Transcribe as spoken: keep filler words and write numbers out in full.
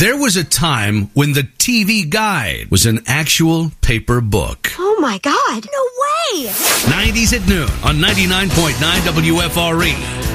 There was a time when the T V Guide was an actual paper book. Oh my God, no way! nineties at noon on ninety-nine point nine W F R E.